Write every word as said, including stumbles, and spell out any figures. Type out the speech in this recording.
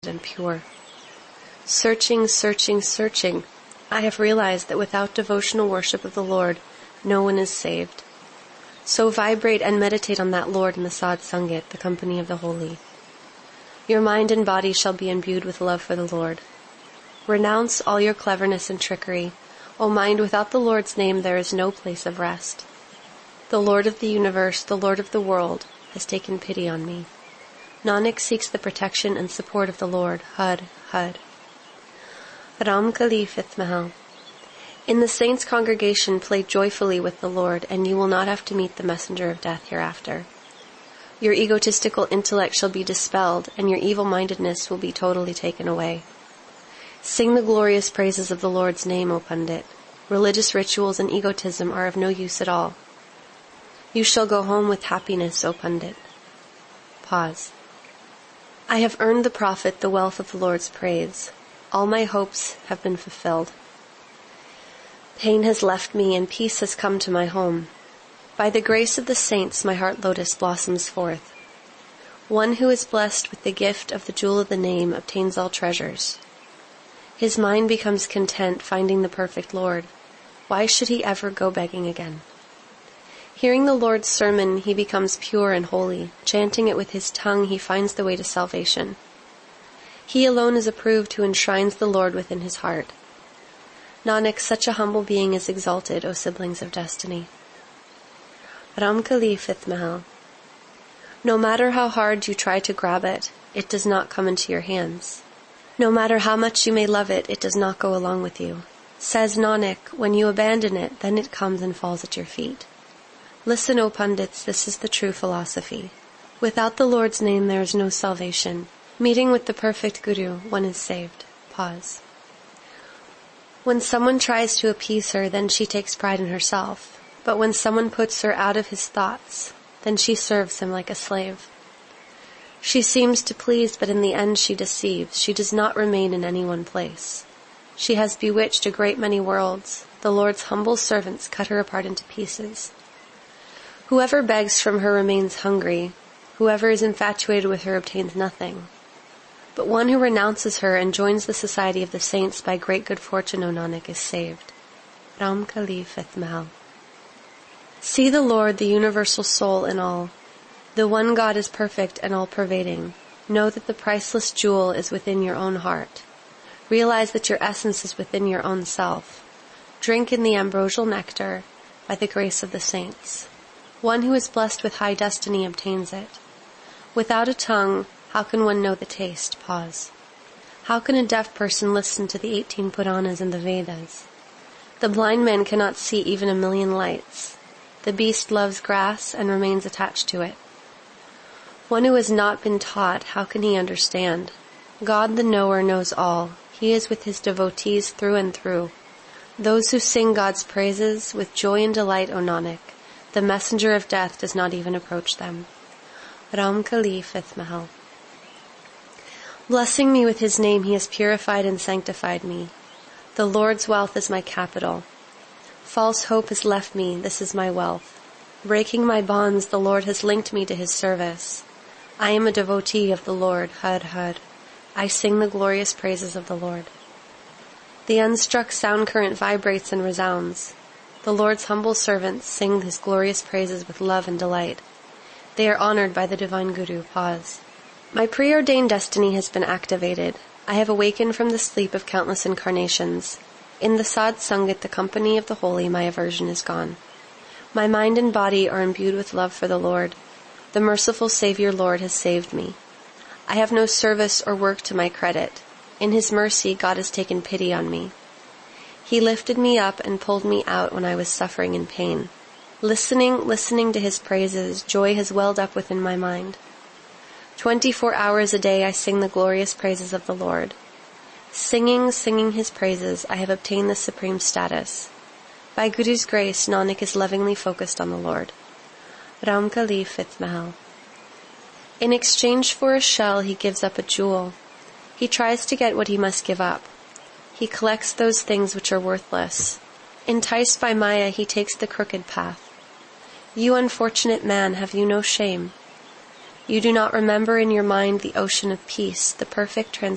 and pure. Searching, searching, searching, I have realized that without devotional worship of the Lord, no one is saved. So vibrate and meditate on that Lord in the Sad Sangat, the company of the holy. Your mind and body shall be imbued with love for the Lord. Renounce all your cleverness and trickery. O mind, without the Lord's name there is no place of rest. The Lord of the universe, the Lord of the world, has taken pity on me. Nanak seeks the protection and support of the Lord. Had, had. Ram Kali, fifth Mahal. In the saints' congregation play joyfully with the Lord, and you will not have to meet the messenger of death hereafter. Your egotistical intellect shall be dispelled, and your evil-mindedness will be totally taken away. Sing the glorious praises of the Lord's name, O Pandit. Religious rituals and egotism are of no use at all. You shall go home with happiness, O Pandit. Pause. I have earned the Prophet the wealth of the Lord's praise. All my hopes have been fulfilled. Pain has left me and peace has come to my home. By the grace of the saints my heart lotus blossoms forth. One who is blessed with the gift of the jewel of the name obtains all treasures. His mind becomes content finding the perfect Lord. Why should he ever go begging again? Hearing the Lord's sermon, he becomes pure and holy. Chanting it with his tongue, he finds the way to salvation. He alone is approved who enshrines the Lord within his heart. Nanak, such a humble being is exalted, O siblings of destiny. Ram Kali, fifth Mahal. No matter how hard you try to grab it, it does not come into your hands. No matter how much you may love it, it does not go along with you. Says Nanak, when you abandon it, then it comes and falls at your feet. Listen, O Pandits, this is the true philosophy. Without the Lord's name there is no salvation. Meeting with the perfect Guru, one is saved. Pause. When someone tries to appease her, then she takes pride in herself. But when someone puts her out of his thoughts, then she serves him like a slave. She seems to please, but in the end she deceives. She does not remain in any one place. She has bewitched a great many worlds. The Lord's humble servants cut her apart into pieces. Whoever begs from her remains hungry. Whoever is infatuated with her obtains nothing. But one who renounces her and joins the society of the saints by great good fortune, O Nanak, is saved. Ram Kali, fifth Mahal. See the Lord, the universal soul in all. The one God is perfect and all-pervading. Know that the priceless jewel is within your own heart. Realize that your essence is within your own self. Drink in the ambrosial nectar by the grace of the saints. One who is blessed with high destiny obtains it. Without a tongue, how can one know the taste? Pause. How can a deaf person listen to the eighteen Puranas and the Vedas? The blind man cannot see even a million lights. The beast loves grass and remains attached to it. One who has not been taught, how can he understand? God the knower knows all. He is with his devotees through and through. Those who sing God's praises with joy and delight, O Nanak, the messenger of death does not even approach them. Ram Kali, fifth Mahal. Blessing me with his name, he has purified and sanctified me. The Lord's wealth is my capital. False hope has left me, this is my wealth. Breaking my bonds, the Lord has linked me to his service. I am a devotee of the Lord, Har Har. I sing the glorious praises of the Lord. The unstruck sound current vibrates and resounds. The Lord's humble servants sing his glorious praises with love and delight. They are honored by the divine Guru. Pause. My preordained destiny has been activated. I have awakened from the sleep of countless incarnations. In the Sad Sangat, the company of the holy, my aversion is gone. My mind and body are imbued with love for the Lord. The merciful Savior Lord has saved me. I have no service or work to my credit. In his mercy, God has taken pity on me. He lifted me up and pulled me out when I was suffering in pain. Listening, listening to his praises, joy has welled up within my mind. Twenty-four hours a day I sing the glorious praises of the Lord. Singing, singing his praises, I have obtained the supreme status. By Guru's grace, Nanak is lovingly focused on the Lord. Ram Kali, fifth Mahal. In exchange for a shell, he gives up a jewel. He tries to get what he must give up. He collects those things which are worthless. Enticed by Maya, he takes the crooked path. You unfortunate man, have you no shame? You do not remember in your mind the ocean of peace, the perfect transcendence